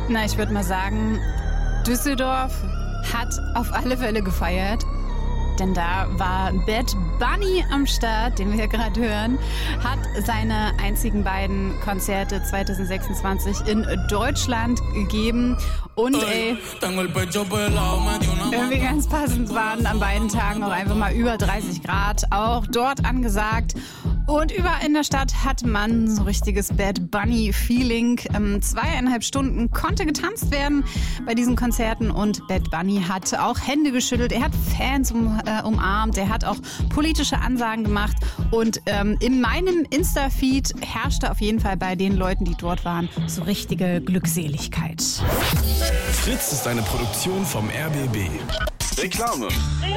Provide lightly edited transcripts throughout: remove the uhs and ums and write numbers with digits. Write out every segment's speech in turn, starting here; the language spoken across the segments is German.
Na, ich würde mal sagen, Düsseldorf hat auf alle Fälle gefeiert. Denn da war Bad Bunny am Start, den wir hier gerade hören, hat seine einzigen beiden Konzerte 2026 in Deutschland gegeben. Und irgendwie ganz passend waren an beiden Tagen auch einfach mal über 30 Grad auch dort angesagt. Und überall in der Stadt hat man so richtiges Bad Bunny-Feeling. 2,5 Stunden konnte getanzt werden bei diesen Konzerten und Bad Bunny hat auch Hände geschüttelt. Er hat Fans umarmt, er hat auch politische Ansagen gemacht. Und in meinem Insta-Feed herrschte auf jeden Fall bei den Leuten, die dort waren, so richtige Glückseligkeit. Fritz ist eine Produktion vom RBB. Reklame.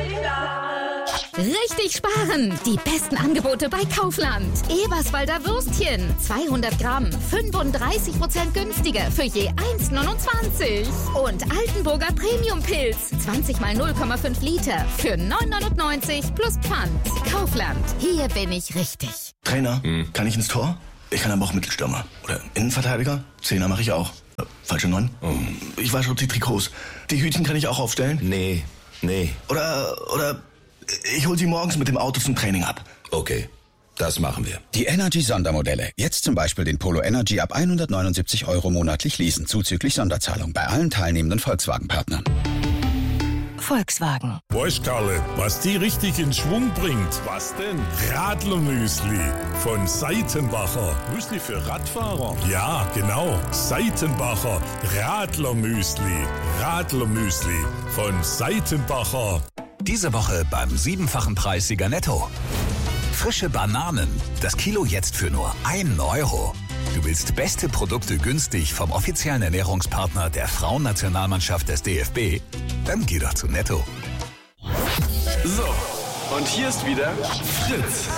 Richtig sparen! Die besten Angebote bei Kaufland. Eberswalder Würstchen, 200 Gramm, 35% günstiger für je 1,29. Und Altenburger Premium-Pilz, 20 mal 0,5 Liter für 9,99 plus Pfand. Kaufland, hier bin ich richtig. Trainer, kann ich ins Tor? Ich kann aber auch Mittelstürmer. Oder Innenverteidiger? Zehner mache ich auch. Falsche 9? Ich wasche die Trikots. Die Hütchen kann ich auch aufstellen? Nee. Oder ich hol sie morgens mit dem Auto zum Training ab. Okay, das machen wir. Die Energy-Sondermodelle. Jetzt zum Beispiel den Polo Energy ab 179 € monatlich leasen, zuzüglich Sonderzahlung bei allen teilnehmenden Volkswagen-Partnern. Volkswagen. Weißt Karle, was die richtig in Schwung bringt? Was denn? Radlermüsli von Seitenbacher. Müsli für Radfahrer? Ja, genau. Seitenbacher Radlermüsli. Radlermüsli von Seitenbacher. Diese Woche beim 7-fachen Preissieger Netto. Frische Bananen. Das Kilo jetzt für nur 1 €. Du willst beste Produkte günstig vom offiziellen Ernährungspartner der Frauennationalmannschaft des DFB? Dann geh doch zu Netto. So, und hier ist wieder Fritz.